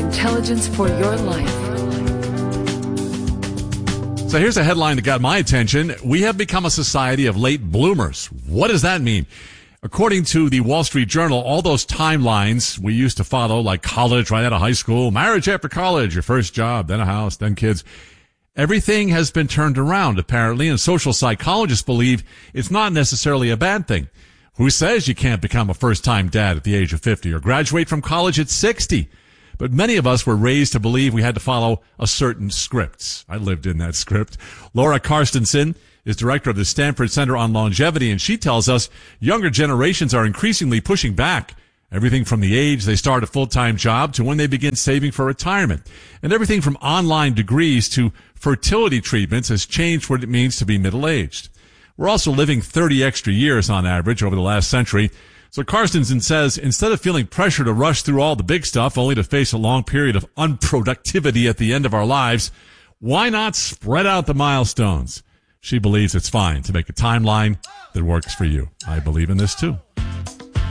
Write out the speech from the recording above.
intelligence for your life. So here's a headline that got my attention. We have become a society of late bloomers. What does that mean? According to the Wall Street Journal, all those timelines we used to follow, like college right out of high school, marriage after college, your first job, then a house, then kids, everything has been turned around, apparently, and social psychologists believe it's not necessarily a bad thing. Who says you can't become a first-time dad at the age of 50 or graduate from college at 60? But many of us were raised to believe we had to follow a certain script. I lived in that script. Laura Carstensen is director of the Stanford Center on Longevity, and she tells us younger generations are increasingly pushing back. Everything from the age they start a full-time job to when they begin saving for retirement. And everything from online degrees to fertility treatments has changed what it means to be middle-aged. We're also living 30 extra years on average over the last century. So Carstensen says instead of feeling pressure to rush through all the big stuff only to face a long period of unproductivity at the end of our lives, why not spread out the milestones? She believes it's fine to make a timeline that works for you. I believe in this too.